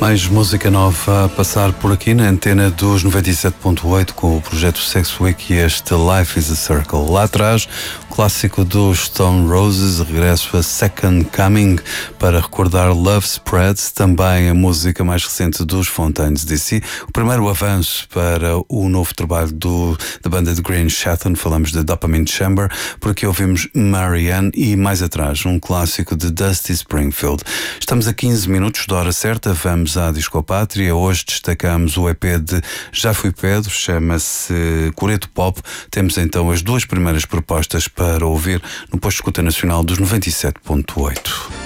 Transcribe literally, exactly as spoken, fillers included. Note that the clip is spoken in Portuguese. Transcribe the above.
Mais música nova a passar por aqui na antena dos noventa e sete ponto oito com o projeto Sex Week e este Life is a Circle. Lá atrás, o clássico dos Stone Roses, regresso a Second Coming para recordar Love Spreads, também a música mais recente dos Fontaines D C. O primeiro avanço para o novo trabalho do, da banda de Green Shatton, falamos de Dopamine Chamber, por aqui ouvimos Marianne e mais atrás um clássico de Dusty Springfield. Estamos a quinze minutos da hora certa, vamos à Discopátria. Hoje destacamos o E P de Já Fui Pedro, chama-se Coreto Pop. Temos então as duas primeiras propostas para ouvir no posto de escuta nacional dos noventa e sete ponto oito.